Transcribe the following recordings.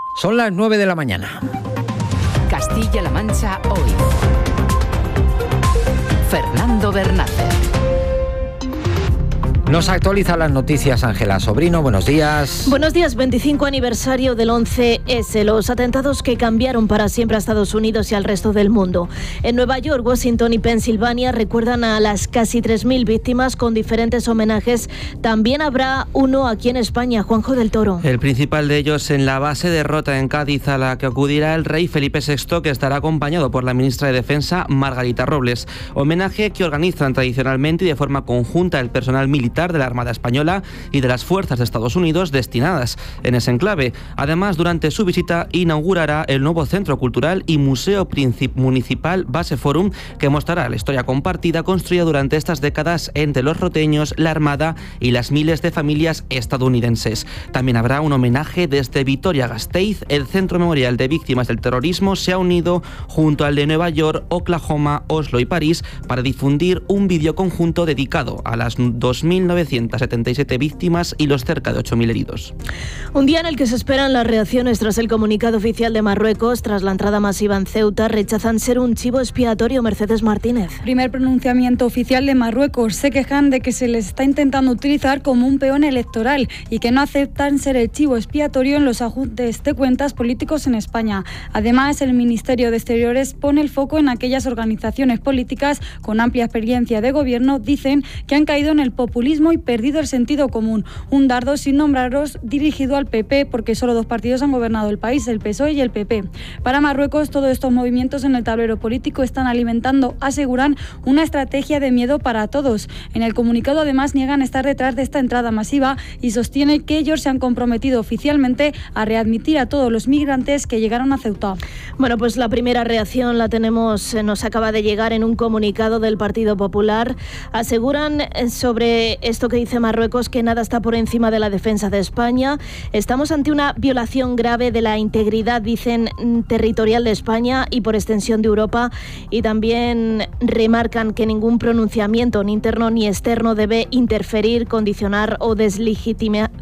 Son las 9 de la mañana. Castilla-La Mancha hoy. Fernando Bernácer. Nos actualiza las noticias Ángela Sobrino. Buenos días. Buenos días. 25 aniversario del 11S, los atentados que cambiaron para siempre a Estados Unidos y al resto del mundo. En Nueva York, Washington y Pensilvania recuerdan a las casi 3.000 víctimas con diferentes homenajes. También habrá uno aquí en España, Juanjo del Toro. El principal de ellos en la base de Rota, en Cádiz, a la que acudirá el rey Felipe VI, que estará acompañado por la ministra de Defensa, Margarita Robles. Homenaje que organizan tradicionalmente y de forma conjunta el personal militar de la Armada Española y de las fuerzas de Estados Unidos destinadas en ese enclave. Además, durante su visita inaugurará el nuevo Centro Cultural y Museo Municipal Base Forum, que mostrará la historia compartida construida durante estas décadas entre los roteños, la Armada y las miles de familias estadounidenses. También habrá un homenaje desde Vitoria-Gasteiz. El Centro Memorial de Víctimas del Terrorismo se ha unido junto al de Nueva York, Oklahoma, Oslo y París para difundir un vídeo conjunto dedicado a las 2.977 víctimas y los cerca de 8.000 heridos. Un día en el que se esperan las reacciones tras el comunicado oficial de Marruecos, tras la entrada masiva en Ceuta. Rechazan ser un chivo expiatorio. Mercedes Martínez. Primer pronunciamiento oficial de Marruecos. Se quejan de que se les está intentando utilizar como un peón electoral y que no aceptan ser el chivo expiatorio en los ajustes de cuentas políticos en España. Además, el Ministerio de Exteriores pone el foco en aquellas organizaciones políticas con amplia experiencia de gobierno, dicen, que han caído en el populismo y perdido el sentido común. Un dardo sin nombraros dirigido al PP, porque solo dos partidos han gobernado el país, el PSOE y el PP. Para Marruecos, todos estos movimientos en el tablero político están alimentando, aseguran, una estrategia de miedo para todos. En el comunicado, además, niegan estar detrás de esta entrada masiva y sostienen que ellos se han comprometido oficialmente a readmitir a todos los migrantes que llegaron a Ceuta. Bueno, pues la primera reacción la tenemos, nos acaba de llegar en un comunicado del Partido Popular. Aseguran sobre esto que dice Marruecos, que nada está por encima de la defensa de España. Estamos ante una violación grave de la integridad, dicen, territorial de España y por extensión de Europa, y también remarcan que ningún pronunciamiento, ni interno ni externo, debe interferir, condicionar o deslegitimizar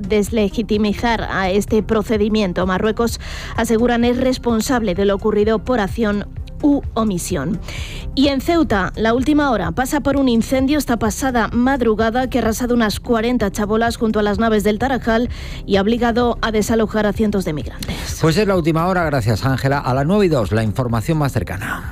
a este procedimiento. Marruecos, aseguran, es responsable de lo ocurrido por acción u omisión. Y en Ceuta, la última hora pasa por un incendio esta pasada madrugada que ha arrasado unas 40 chabolas junto a las naves del Tarajal y ha obligado a desalojar a cientos de migrantes. Pues es la última hora, gracias Ángela. A las 9:02, la información más cercana.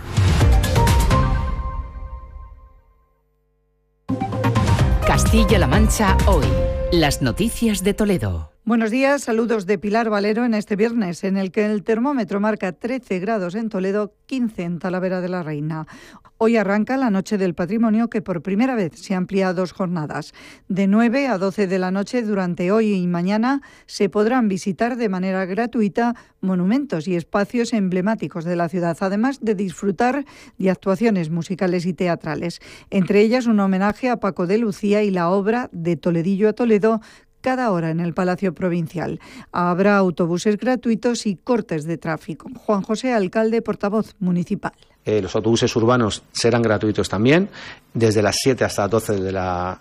Castilla-La Mancha hoy. Las noticias de Toledo. Buenos días, saludos de Pilar Valero en este viernes, en el que el termómetro marca 13 grados en Toledo, 15 en Talavera de la Reina. Hoy arranca la Noche del Patrimonio, que por primera vez se amplía a 2 jornadas. De 9 a 12 de la noche durante hoy y mañana se podrán visitar de manera gratuita monumentos y espacios emblemáticos de la ciudad, además de disfrutar de actuaciones musicales y teatrales. Entre ellas un homenaje a Paco de Lucía y la obra De Toledillo a Toledo, cada hora en el Palacio Provincial. Habrá autobuses gratuitos y cortes de tráfico. Juan José, alcalde, portavoz municipal. Los autobuses urbanos serán gratuitos también, desde las 7 hasta las 12 de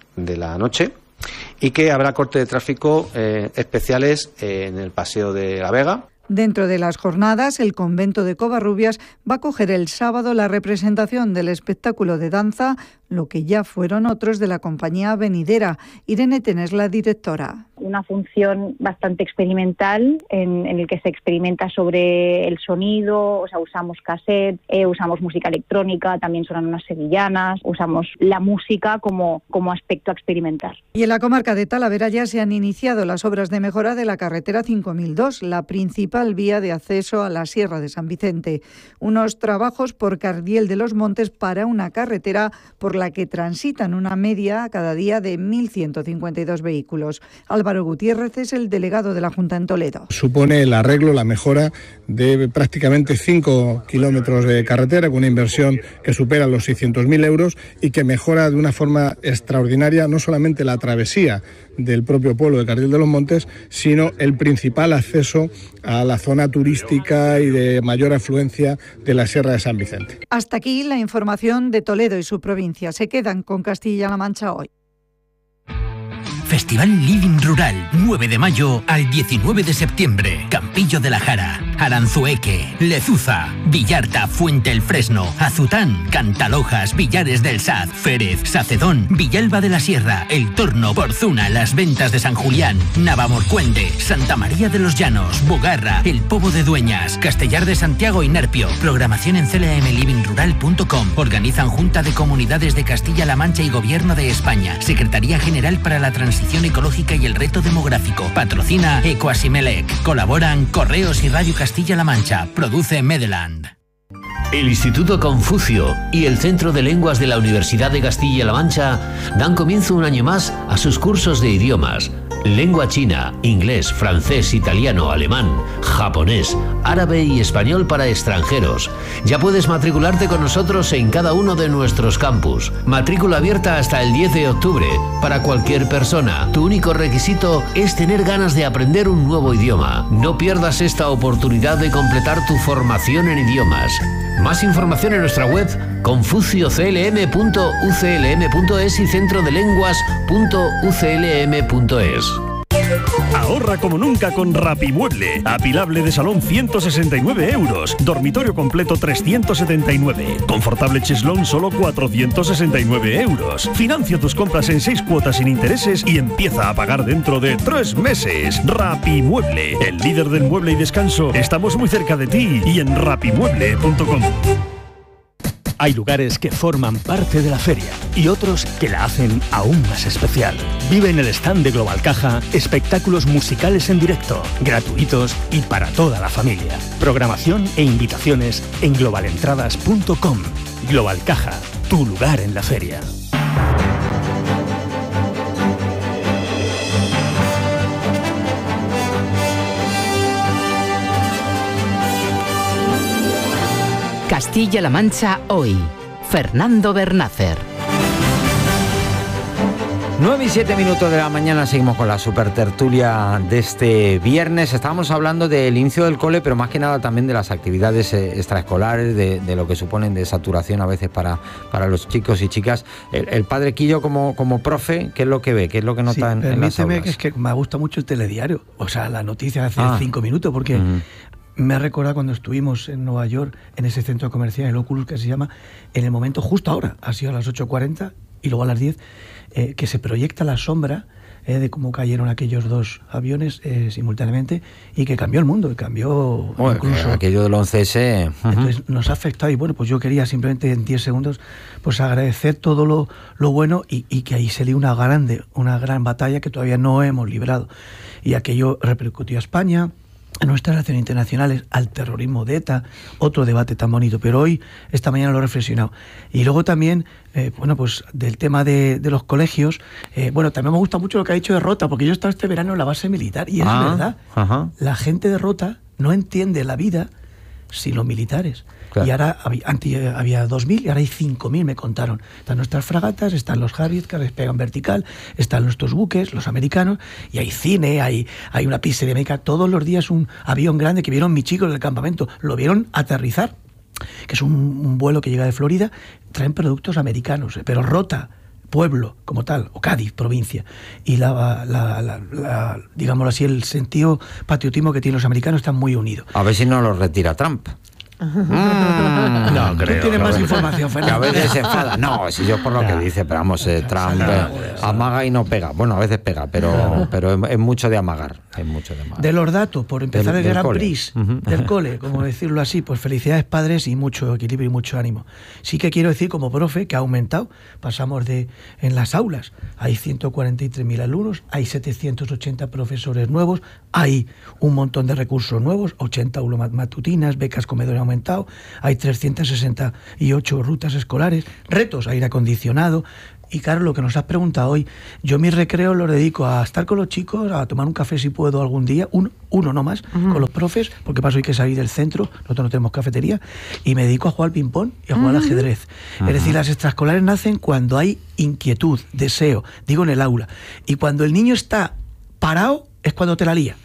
la noche, y que habrá cortes de tráfico especiales en el Paseo de la Vega. Dentro de las jornadas, el convento de Covarrubias va a acoger el sábado la representación del espectáculo de danza, lo que ya fueron otros de la compañía venidera. Irene Tenes, la directora. Una función bastante experimental en el que se experimenta sobre el sonido, o sea, usamos cassette, usamos música electrónica, también suenan unas sevillanas, usamos la música como aspecto a experimentar. Y en la comarca de Talavera ya se han iniciado las obras de mejora de la carretera 5002, la principal vía de acceso a la Sierra de San Vicente. Unos trabajos por Cardiel de los Montes para una carretera por la que transitan una media cada día de 1.152 vehículos. Álvaro Gutiérrez es el delegado de la Junta en Toledo. Supone el arreglo, la mejora de prácticamente 5 kilómetros de carretera con una inversión que supera los 600.000 euros y que mejora de una forma extraordinaria no solamente la travesía del propio pueblo de Cardiel de los Montes, sino el principal acceso a la zona turística y de mayor afluencia de la Sierra de San Vicente. Hasta aquí la información de Toledo y su provincia. Se quedan con Castilla-La Mancha hoy. Festival Living Rural, 9 de mayo al 19 de septiembre, Campillo de la Jara. Aranzueque, Lezuza, Villarta, Fuente el Fresno, Azután, Cantalojas, Villares del Saz, Férez, Sacedón, Villalba de la Sierra, El Torno, Borzuna, Las Ventas de San Julián, Navamorcuende, Santa María de los Llanos, Bugarra, El Pobo de Dueñas, Castellar de Santiago y Nerpio. Programación en clmlivingrural.com. Organizan Junta de Comunidades de Castilla-La Mancha y Gobierno de España. Secretaría General para la Transición Ecológica y el Reto Demográfico. Patrocina Ecoasimelec. Colaboran Correos y Radio Castilla-La Mancha. Produce Medeland. El Instituto Confucio y el Centro de Lenguas de la Universidad de Castilla-La Mancha dan comienzo un año más a sus cursos de idiomas. Lengua china, inglés, francés, italiano, alemán, japonés, árabe y español para extranjeros. Ya puedes matricularte con nosotros en cada uno de nuestros campus. Matrícula abierta hasta el 10 de octubre. Para cualquier persona, tu único requisito es tener ganas de aprender un nuevo idioma. No pierdas esta oportunidad de completar tu formación en idiomas. Más información en nuestra web confucioclm.uclm.es y centrodelenguas.uclm.es. Ahorra como nunca con Rapimueble. Apilable de salón 169 euros. Dormitorio completo 379. Confortable cheslón solo 469 euros. Financia tus compras en 6 cuotas sin intereses y empieza a pagar dentro de 3 meses. Rapimueble, el líder del mueble y descanso. Estamos muy cerca de ti y en rapimueble.com. Hay lugares que forman parte de la feria y otros que la hacen aún más especial. Vive en el stand de Global Caja espectáculos musicales en directo, gratuitos y para toda la familia. Programación e invitaciones en globalentradas.com. Global Caja, tu lugar en la feria. Castilla-La Mancha hoy. Fernando Bernácer. 9:07 de la mañana, seguimos con la supertertulia de este viernes. Estábamos hablando del inicio del cole, pero más que nada también de las actividades extraescolares, de lo que suponen de saturación a veces para los chicos y chicas. El padre Quillo, como profe, ¿qué es lo que ve? ¿Qué es lo que nota en las aulas? Que es que me gusta mucho el telediario, o sea, la noticia de hace 5 minutos, porque... Me ha recordado cuando estuvimos en Nueva York, en ese centro comercial, el Oculus, que se llama, en el momento justo ahora, ha sido a las 8:40 y luego a las 10, que se proyecta la sombra de cómo cayeron aquellos 2 aviones simultáneamente y que cambió el mundo, que cambió incluso... Aquello del 11S... Entonces nos ha afectado y bueno, pues yo quería simplemente en 10 segundos pues agradecer todo lo bueno y que ahí se dio una gran batalla que todavía no hemos librado. Y aquello repercutió a España, a nuestras relaciones internacionales, al terrorismo de ETA, otro debate tan bonito, pero hoy, esta mañana lo he reflexionado. Y luego también, pues del tema de los colegios, también me gusta mucho lo que ha dicho de Rota, porque yo he estado este verano en la base militar, y es verdad, la gente de Rota no entiende la vida sin los militares. Claro. Y ahora había 2.000 y ahora hay 5.000, me contaron. Están nuestras fragatas, están los Harriet que despegan vertical, están nuestros buques, los americanos, y hay cine, hay una pista de América. Todos los días un avión grande que vieron mis chicos del campamento, lo vieron aterrizar, que es un vuelo que llega de Florida, traen productos americanos, pero Rota, pueblo como tal, o Cádiz, provincia, y digámoslo así, el sentido patriotismo que tienen los americanos están muy unidos. A ver si no lo retira Trump. No creo. Tú tienes más información, Fernando. Que a veces se enfada. No, si yo por lo que dice, pero vamos, Trump amaga y no pega. Bueno, a veces pega, pero es mucho de amagar. De los datos, por empezar el Gran Prix del cole, como decirlo así, pues felicidades padres y mucho equilibrio y mucho ánimo. Sí que quiero decir como profe que ha aumentado. Pasamos en las aulas, hay 143.000 alumnos, hay 780 profesores nuevos, hay un montón de recursos nuevos, 80 aulas matutinas, becas comedores aumentado, hay 368 rutas escolares, retos, aire acondicionado. Y claro, lo que nos has preguntado hoy, yo mi recreo lo dedico a estar con los chicos, a tomar un café si puedo algún día, uno no más, con los profes, porque paso hay que salir del centro, nosotros no tenemos cafetería, y me dedico a jugar al ping-pong y a jugar al ajedrez. Es decir, las extraescolares nacen cuando hay inquietud, deseo, digo en el aula, y cuando el niño está parado es cuando te la lía.